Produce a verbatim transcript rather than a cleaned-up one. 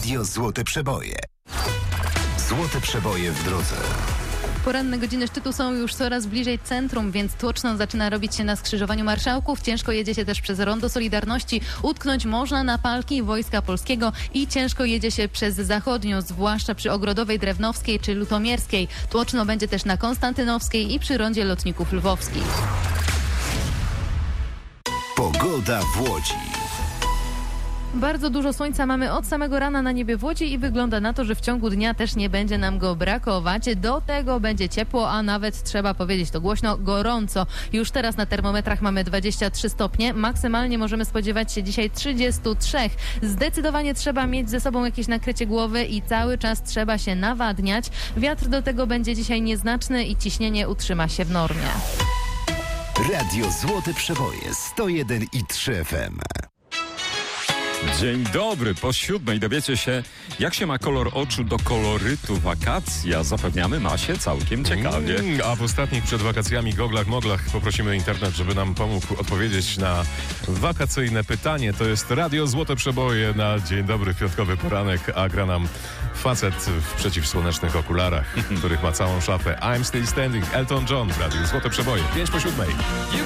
Radio Złote Przeboje. Złote Przeboje w drodze. Poranne godziny szczytu są już coraz bliżej centrum, więc tłoczno zaczyna robić się na skrzyżowaniu Marszałków. Ciężko jedzie się też przez Rondo Solidarności. Utknąć można na palki Wojska Polskiego i ciężko jedzie się przez Zachodnią, zwłaszcza przy Ogrodowej, Drewnowskiej czy Lutomierskiej. Tłoczno będzie też na Konstantynowskiej i przy Rondzie Lotników Lwowskich. Pogoda w Łodzi. Bardzo dużo słońca mamy od samego rana na niebie w Łodzi i wygląda na to, że w ciągu dnia też nie będzie nam go brakować. Do tego będzie ciepło, a nawet trzeba powiedzieć to głośno, gorąco. Już teraz na termometrach mamy dwadzieścia trzy stopnie. Maksymalnie możemy spodziewać się dzisiaj trzydzieści trzy. Zdecydowanie trzeba mieć ze sobą jakieś nakrycie głowy i cały czas trzeba się nawadniać. Wiatr do tego będzie dzisiaj nieznaczny i ciśnienie utrzyma się w normie. Radio Złote Przeboje sto jeden i trzy F M. Dzień dobry, po siódmej dowiecie się, jak się ma kolor oczu do kolorytu wakacji, a zapewniamy, ma się całkiem ciekawie. Mm, a w ostatnich przed wakacjami goglach, moglach poprosimy internet, żeby nam pomógł odpowiedzieć na wakacyjne pytanie. To jest Radio Złote Przeboje na dzień dobry, piątkowy poranek, a gra nam facet w przeciwsłonecznych okularach, których ma całą szafę. I'm Still Standing, Elton John w Radiu Złote Przeboje, pięć po siódmej.